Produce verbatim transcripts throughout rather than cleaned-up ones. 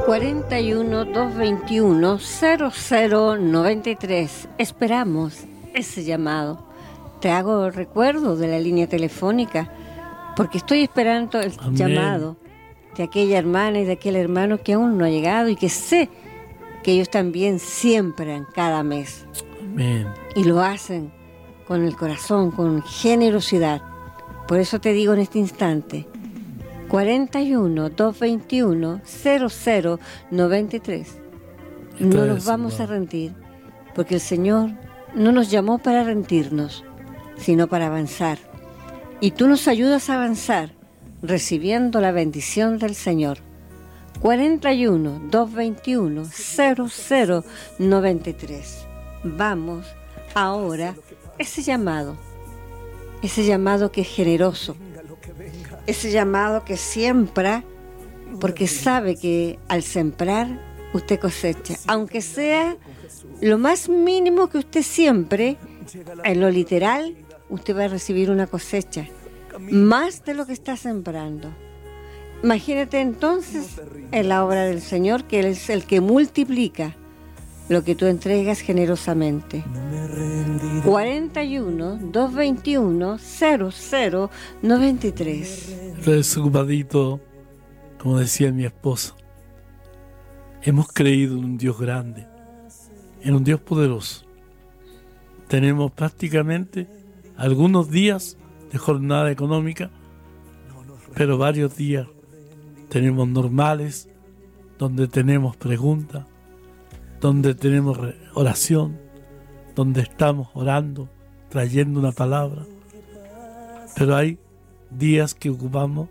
cuarenta y uno, doscientos veintiuno, cero cero noventa y tres. Esperamos ese llamado. Te hago recuerdo de la línea telefónica, porque estoy esperando el Amén. Llamado de aquella hermana y de aquel hermano que aún no ha llegado y que sé que ellos también siembran cada mes. Amén. Y lo hacen con el corazón, con generosidad. Por eso te digo en este instante, cuarenta y uno, doscientos veintiuno, cero cero noventa y tres. No nos vamos a rendir, porque el Señor no nos llamó para rendirnos, sino para avanzar. Y tú nos ayudas a avanzar, recibiendo la bendición del Señor. cuarenta y uno, doscientos veintiuno, cero cero noventa y tres. Vamos ahora, ese llamado, ese llamado que es generoso, ese llamado que siembra, porque sabe que al sembrar usted cosecha, aunque sea lo más mínimo que usted siempre, en lo literal, usted va a recibir una cosecha, más de lo que está sembrando. Imagínate entonces en la obra del Señor, que Él es el que multiplica lo que tú entregas generosamente. cuarenta y uno, doscientos veintiuno, cero cero noventa y tres. Desocupadito, como decía mi esposa, hemos creído en un Dios grande, en un Dios poderoso. Tenemos prácticamente algunos días de jornada económica, pero varios días tenemos normales, donde tenemos preguntas, donde tenemos oración, donde estamos orando, trayendo una palabra. Pero hay días que ocupamos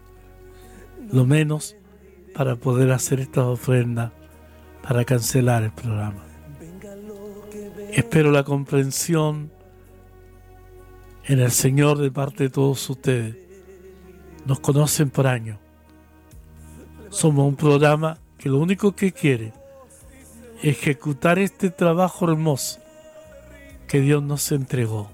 lo menos para poder hacer estas ofrendas, para cancelar el programa. Espero la comprensión en el Señor de parte de todos ustedes. Nos conocen por años. Somos un programa que lo único que quiere es ejecutar este trabajo hermoso que Dios nos entregó.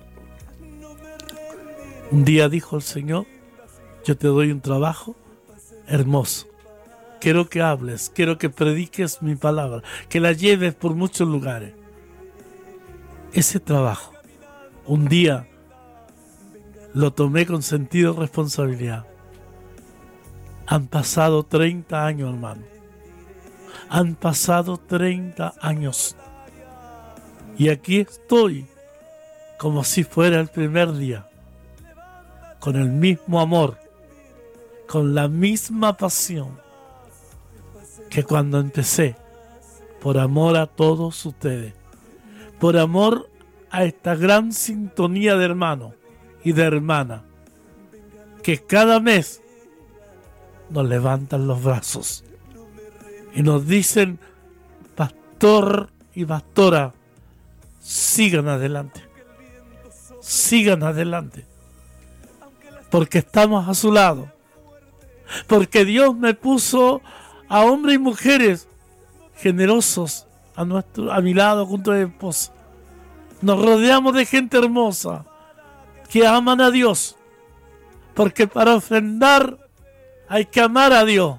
Un día dijo el Señor: yo te doy un trabajo hermoso. Quiero que hables, quiero que prediques mi palabra, que la lleves por muchos lugares. Ese trabajo, un día lo tomé con sentido de responsabilidad. Han pasado treinta años, hermano. Han pasado treinta años. Y aquí estoy, como si fuera el primer día, con el mismo amor, con la misma pasión que cuando empecé, por amor a todos ustedes, por amor a esta gran sintonía de hermanos y de hermanas, que cada mes nos levantan los brazos y nos dicen: pastor y pastora, sigan adelante, sigan adelante, porque estamos a su lado, porque Dios me puso a hombres y mujeres generosos a, nuestro, a mi lado junto a mi esposa. Nos rodeamos de gente hermosa que aman a Dios, porque para ofrendar hay que amar a Dios.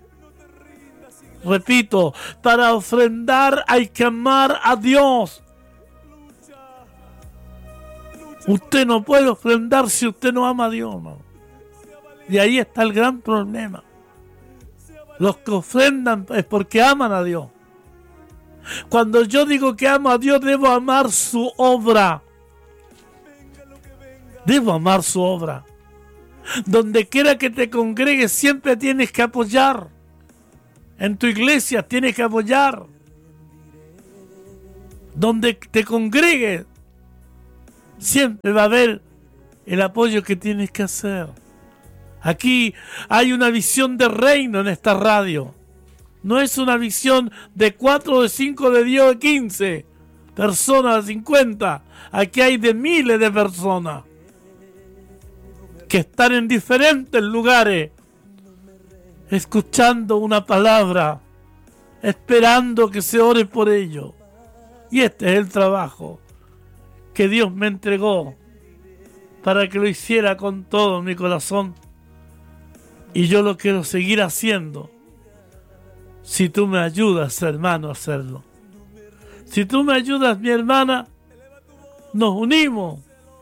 Repito, para ofrendar hay que amar a Dios. Usted no puede ofrendar si usted no ama a Dios, ¿no? Y ahí está el gran problema. Los que ofrendan es porque aman a Dios. Cuando yo digo que amo a Dios, debo amar su obra. Debo amar su obra. Donde quiera que te congregues, siempre tienes que apoyar. En tu iglesia tienes que apoyar. Donde te congregues, siempre va a haber el apoyo que tienes que hacer. Aquí hay una visión de reino en esta radio. No es una visión de cuatro, de cinco, de diez, de quince personas, de cincuenta. Aquí hay de miles de personas que están en diferentes lugares, escuchando una palabra, esperando que se ore por ellos. Y este es el trabajo que Dios me entregó para que lo hiciera con todo mi corazón. Y yo lo quiero seguir haciendo, si tú me ayudas, hermano, a hacerlo. Si tú me ayudas, mi hermana, nos unimos,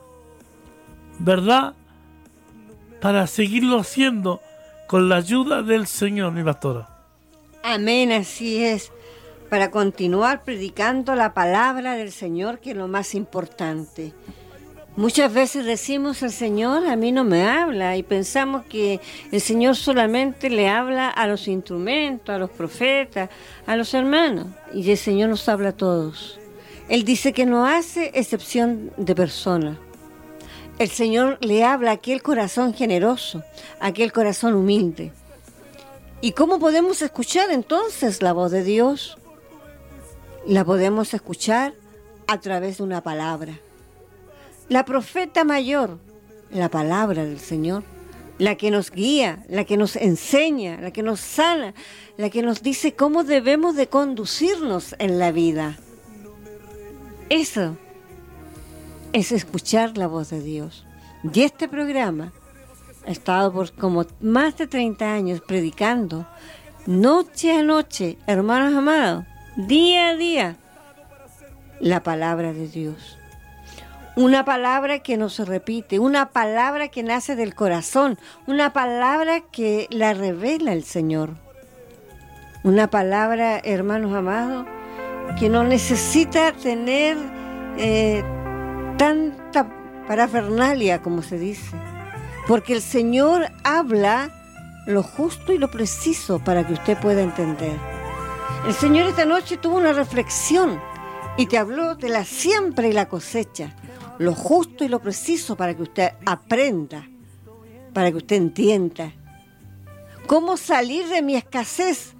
¿verdad? Para seguirlo haciendo con la ayuda del Señor, mi pastora. Amén, así es. Para continuar predicando la palabra del Señor, que es lo más importante. Muchas veces decimos, el Señor a mí no me habla, y pensamos que el Señor solamente le habla a los instrumentos, a los profetas, a los hermanos, y el Señor nos habla a todos. Él dice que no hace excepción de personas. El Señor le habla a aquel corazón generoso, a aquel corazón humilde. ¿Y cómo podemos escuchar entonces la voz de Dios? La podemos escuchar a través de una palabra. La profeta mayor, la palabra del Señor, la que nos guía, la que nos enseña, la que nos sana, la que nos dice cómo debemos de conducirnos en la vida. Eso es escuchar la voz de Dios. Y este programa ha estado por como más de treinta años predicando, noche a noche, hermanos amados, día a día, la palabra de Dios. Una palabra que no se repite, una palabra que nace del corazón, una palabra que la revela el Señor. Una palabra, hermanos amados, que no necesita tener eh, tanta parafernalia, como se dice, porque el Señor habla lo justo y lo preciso para que usted pueda entender. El Señor esta noche tuvo una reflexión y te habló de la siembra y la cosecha, lo justo y lo preciso para que usted aprenda, para que usted entienda cómo salir de mi escasez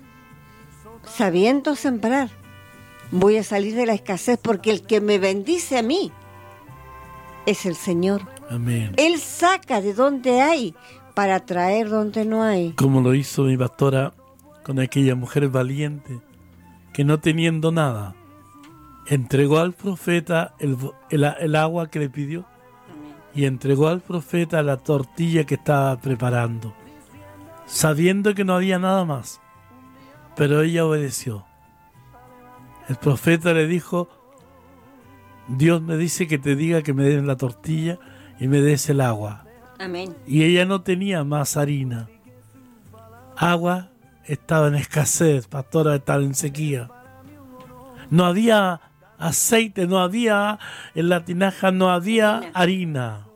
sabiendo sembrar. Voy a salir de la escasez porque el que me bendice a mí es el Señor. Amén. Él saca de donde hay para traer donde no hay. Como lo hizo mi pastora con aquella mujer valiente que, no teniendo nada, entregó al profeta el, el, el agua que le pidió. Amén. Y entregó al profeta la tortilla que estaba preparando, sabiendo que no había nada más. Pero ella obedeció. El profeta le dijo: Dios me dice que te diga que me den la tortilla y me des el agua. Amén. Y ella no tenía más harina. Agua estaba en escasez, pastora, estaba en sequía. No había aceite, no había, en la tinaja no había harina.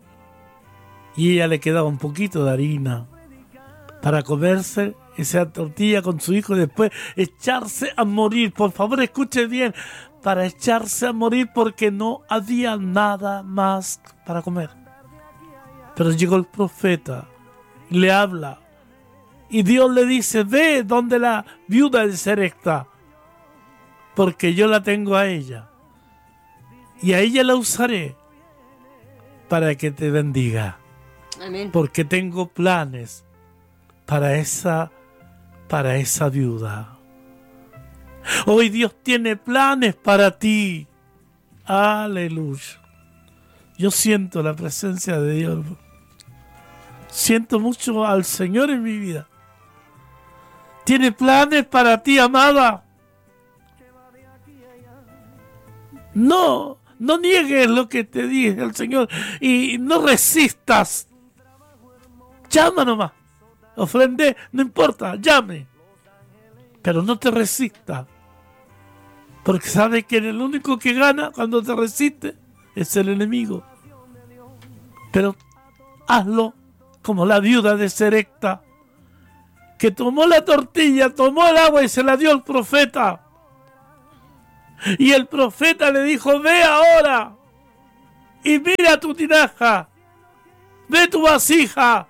Y ella le quedaba un poquito de harina para comerse esa tortilla con su hijo y después echarse a morir. Por favor, escuche bien, para echarse a morir porque no había nada más para comer. Pero llegó el profeta y le habla, y Dios le dice: ve donde la viuda de Sarepta, porque yo la tengo a ella y a ella la usaré para que te bendiga. Amén. Porque tengo planes para esa para esa viuda. Hoy Dios tiene planes para ti. Aleluya. Yo siento la presencia de Dios. Siento mucho al Señor en mi vida. Tiene planes para ti, amada. No, no niegues lo que te dice el Señor y no resistas. Llama nomás. Ofrende, no importa, llame. Pero no te resistas. Porque sabes que el único que gana cuando te resiste es el enemigo. Pero hazlo como la viuda de Sarepta, que tomó la tortilla, tomó el agua y se la dio al profeta. Y el profeta le dijo: ve ahora y mira tu tinaja, ve tu vasija.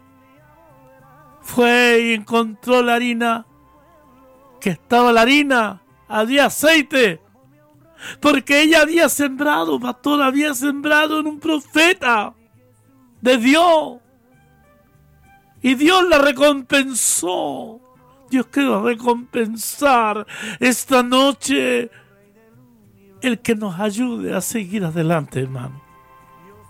Fue y encontró la harina, que estaba la harina, había aceite, porque ella había sembrado, pastor, había sembrado en un profeta de Dios. Y Dios la recompensó. Dios quiere recompensar esta noche, el que nos ayude a seguir adelante, hermano.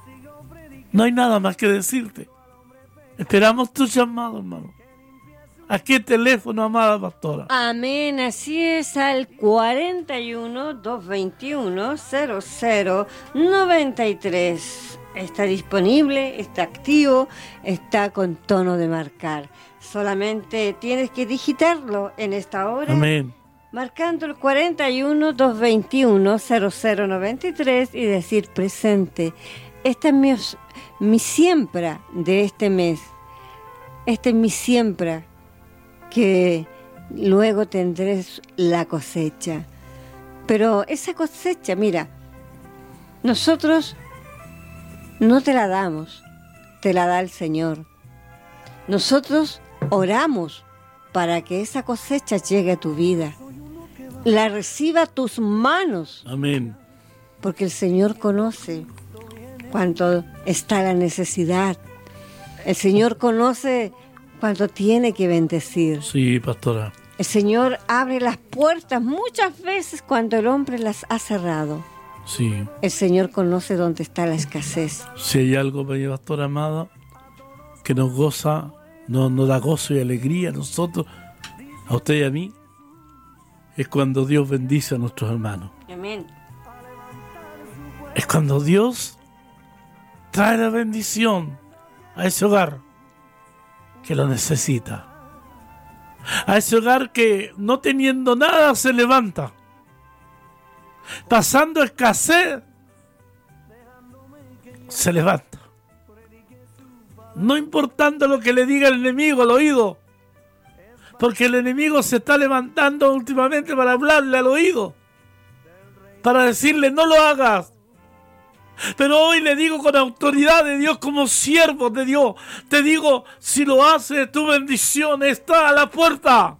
No hay nada más que decirte. Esperamos tu llamado, hermano. ¿A qué teléfono, amada pastora? Amén, así es, al cuarenta y uno, doscientos veintiuno, cero cero noventa y tres. Está disponible, está activo, está con tono de marcar. Solamente tienes que digitarlo en esta hora. Amén. Marcando el cuarenta y uno, doscientos veintiuno, cero cero noventa y tres y decir presente. Esta es mi, mi siembra de este mes. Esta es mi siembra que luego tendré la cosecha. Pero esa cosecha, mira, nosotros no te la damos, te la da el Señor. Nosotros oramos para que esa cosecha llegue a tu vida, la reciba a tus manos. Amén. Porque el Señor conoce cuánto está la necesidad. El Señor conoce cuánto tiene que bendecir. Sí, pastora. El Señor abre las puertas muchas veces cuando el hombre las ha cerrado. Sí. El Señor conoce dónde está la escasez. Si hay algo, pastora amada, que nos goza, nos, nos da gozo y alegría a nosotros, a usted y a mí, es cuando Dios bendice a nuestros hermanos. Amén. Es cuando Dios trae la bendición a ese hogar que lo necesita. A ese hogar que no teniendo nada se levanta. Pasando escasez, se levanta. No importando lo que le diga el enemigo al oído, porque el enemigo se está levantando últimamente para hablarle al oído, para decirle no lo hagas. Pero hoy le digo con autoridad de Dios, como siervo de Dios, te digo, si lo haces, tu bendición está a la puerta.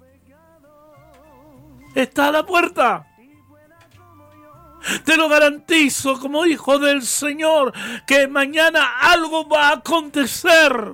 Está a la puerta. Te lo garantizo como hijo del Señor, que mañana algo va a acontecer.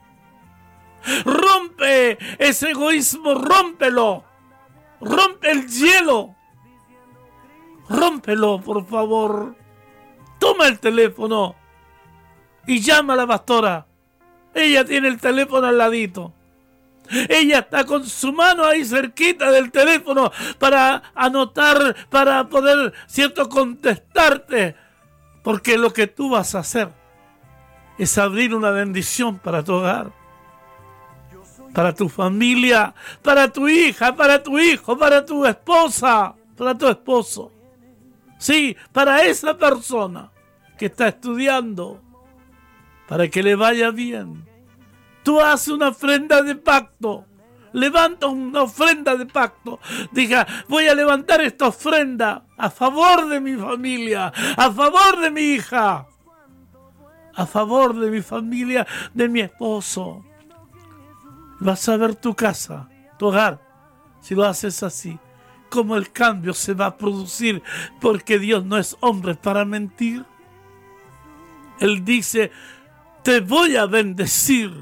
Rompe ese egoísmo, rómpelo. Rompe el hielo. Rómpelo, por favor. Toma el teléfono y llama a la pastora. Ella tiene el teléfono al ladito. Ella está con su mano ahí cerquita del teléfono para anotar, para poder, cierto, contestarte. Porque lo que tú vas a hacer es abrir una bendición para tu hogar, para tu familia, para tu hija, para tu hijo, para tu esposa, para tu esposo. Sí, para esa persona que está estudiando, para que le vaya bien. Tú haces una ofrenda de pacto. Levanta una ofrenda de pacto. Diga, voy a levantar esta ofrenda a favor de mi familia, a favor de mi hija, a favor de mi familia, de mi esposo. Vas a ver tu casa, tu hogar, si lo haces así, cómo el cambio se va a producir, porque Dios no es hombre para mentir. Él dice, te voy a bendecir.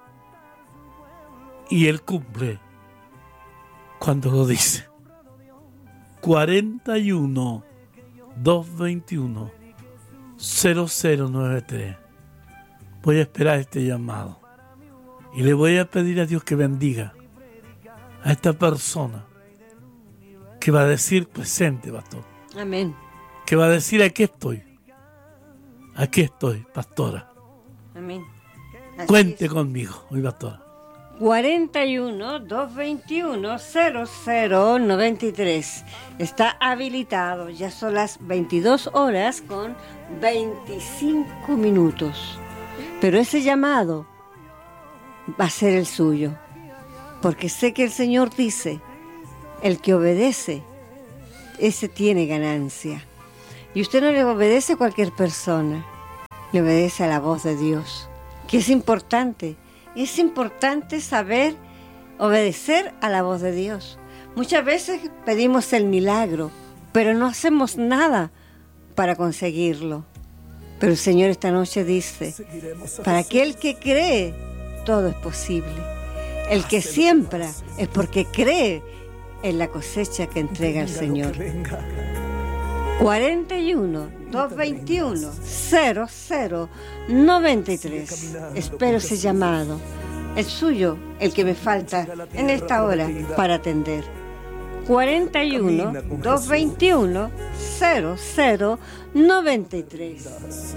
Y Él cumple cuando lo dice. cuarenta y uno, doscientos veintiuno, cero cero noventa y tres. Voy a esperar este llamado. Y le voy a pedir a Dios que bendiga a esta persona que va a decir presente, pastor. Amén. Que va a decir, aquí estoy. Aquí estoy, pastora. Amén. Así Cuente es. conmigo, mi pastora. cuarenta y uno, doscientos veintiuno, cero cero noventa y tres. Está habilitado. Ya son las veintidós horas con veinticinco minutos. Pero ese llamado va a ser el suyo. Porque sé que el Señor dice, el que obedece, ese tiene ganancia. Y usted no le obedece a cualquier persona. Le obedece a la voz de Dios. Que es importante. Es importante saber obedecer a la voz de Dios. Muchas veces pedimos el milagro, pero no hacemos nada para conseguirlo. Pero el Señor esta noche dice, para aquel que cree, todo es posible. El que siembra es porque cree en la cosecha que entrega el Señor. cuarenta y uno, doscientos veintiuno, cero cero noventa y tres. Espero ese llamado. es suyo el que me falta en esta hora para atender. cuarenta y uno, doscientos veintiuno, cero cero noventa y tres.